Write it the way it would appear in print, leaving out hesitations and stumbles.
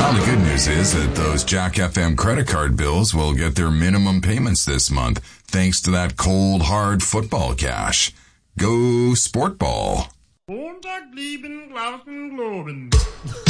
Well, the good news is that those Jack FM credit card bills will get their minimum payments this month, thanks to that cold, hard football cash. Go Sportball. Montag lieben, glauben, globen.